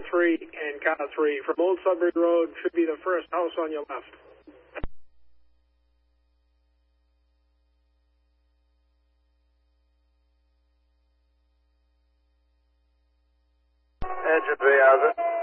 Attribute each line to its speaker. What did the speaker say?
Speaker 1: 3 and car 3. From Old Sudbury Road should be the first house on your left.
Speaker 2: Engine 3, how's it?